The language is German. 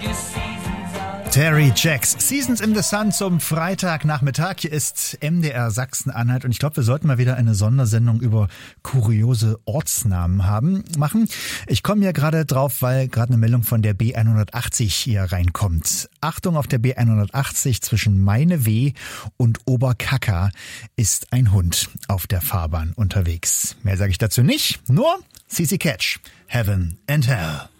Terry Jacks, Seasons in the Sun zum Freitagnachmittag. Hier ist MDR Sachsen-Anhalt und ich glaube, wir sollten mal wieder eine Sondersendung über kuriose Ortsnamen machen. Ich komme ja gerade drauf, weil gerade eine Meldung von der B180 hier reinkommt. Achtung, auf der B180 zwischen Meine-Weh und Oberkaka ist ein Hund auf der Fahrbahn unterwegs. Mehr sage ich dazu nicht, nur CC Catch, Heaven and Hell.